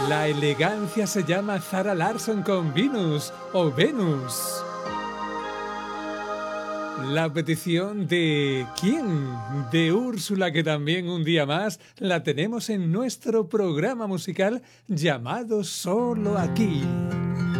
La elegancia se llama Zara Larsson con Venus o Venus. La petición de ¿quién? De Úrsula, que también un día más la tenemos en nuestro programa musical llamado Solo Aquí.